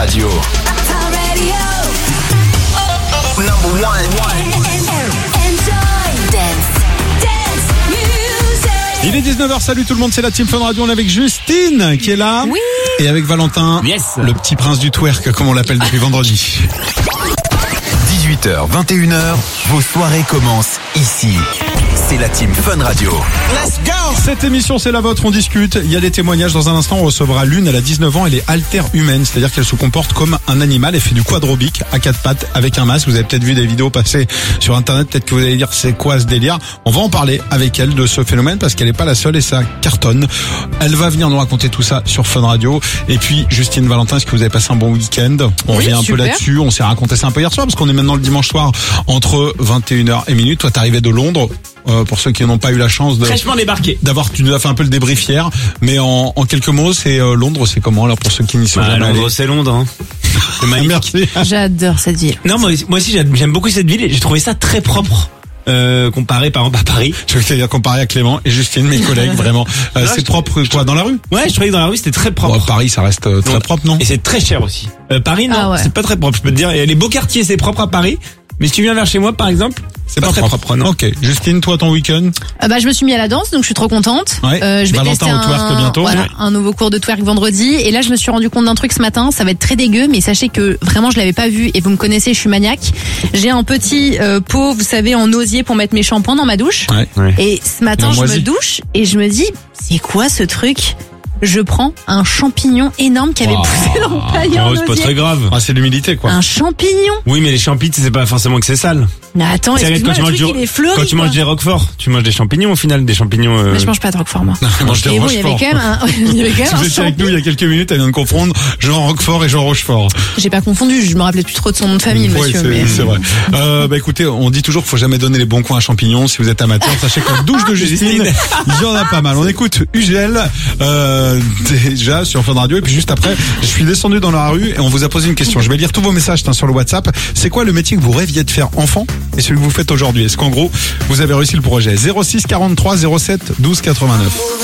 Radio. Number one. Il est 19h, salut tout le monde, c'est la Team Fun Radio, on est avec Justine qui est là. Oui. Et avec Valentin, Yes. le petit prince du twerk comme on l'appelle depuis vendredi. 18h, 21h, vos soirées commencent ici. C'est la Team Fun Radio. Let's go. Cette émission c'est la vôtre, on discute, il y a des témoignages, dans un instant on recevra l'une, elle a 19 ans, elle est halter-humaine, c'est-à-dire qu'elle se comporte comme un animal, elle fait du quadrobique à quatre pattes avec un masque, vous avez peut-être vu des vidéos passer sur internet, peut-être que vous allez dire c'est quoi ce délire, on va en parler avec elle de ce phénomène parce qu'elle n'est pas la seule et ça cartonne. Elle va venir nous raconter tout ça sur Fun Radio. Et puis Justine, Valentin, est-ce que vous avez passé un bon week-end? On revient un peu là-dessus, on s'est raconté ça un peu hier soir parce qu'on est maintenant le dimanche soir entre 21h et minuit. Toi t'arrivais de Londres. Pour ceux qui n'ont pas eu la chance Fraîchement débarqué. tu nous as fait un peu le débrief hier, mais en quelques mots, c'est Londres, c'est comment alors pour ceux qui n'y sont jamais allés? Londres, c'est Londres. Hein. C'est magnifique. Merci. J'adore cette ville. Non, moi aussi j'aime beaucoup cette ville et j'ai trouvé ça très propre. Comparé par exemple à Paris. Je vais te dire comparé à Clément et Justine, mes collègues, vraiment. C'est propre quoi dans la rue? Ouais, je trouvais que dans la rue c'était très propre. Bon, Paris, ça reste très propre, non? Et c'est très cher aussi. Paris, non, Ah ouais. c'est pas très propre. Je peux te dire, et les beaux quartiers c'est propre à Paris, mais si tu viens vers chez moi par exemple, c'est pas très propre, non. Ok, Justine, toi ton week-end? Je me suis mis à la danse, donc je suis trop contente. Ouais. Je vais Valentin tester au twerk bientôt. voilà, Ouais. un nouveau cours de twerk vendredi. Et là, je me suis rendu compte d'un truc ce matin. Ça va être très dégueu, mais sachez que vraiment, je l'avais pas vu. Et vous me connaissez, je suis maniaque. J'ai un petit pot, vous savez, en osier pour mettre mes shampoings dans ma douche. Ouais. Et ce matin, En je me moisi. douche et je me dis, c'est quoi ce truc? Je prends un champignon énorme qui avait Wow. poussé dans le panier en Oh, c'est pas osier. très grave. Ah, c'est l'humidité quoi. Un champignon. Oui, mais les champignons, c'est pas forcément que c'est sale. Mais attends, C'est excuse-moi, le truc, du- il est fleuri. quand tu manges quoi. des roquefort, tu manges des champignons au final, des champignons. Mais je mange pas de roquefort, moi. Mange des Et bon, il y avait Rochefort. quand même un, il y avait quand même Si vous un étiez avec nous champignon. il y a quelques minutes, elle vient de confondre Jean Roquefort et Jean Rochefort. J'ai pas confondu, je me rappelais plus trop de son nom de famille, le Oui, monsieur. Mais... c'est vrai. Écoutez, on dit toujours qu'il faut jamais donner les bons coins à champignons. Si vous êtes amateur, sachez que la douche de Justine, il y en a pas mal. On écoute UGL déjà sur Fun Radio et puis juste après, je suis descendu dans la rue et on vous a posé une question. Je vais lire tous vos messages sur le WhatsApp. C'est quoi le métier que vous rêviez de faire enfant et celui que vous faites aujourd'hui? Est-ce qu'en gros, vous avez réussi le projet? 06 43 07 12 89.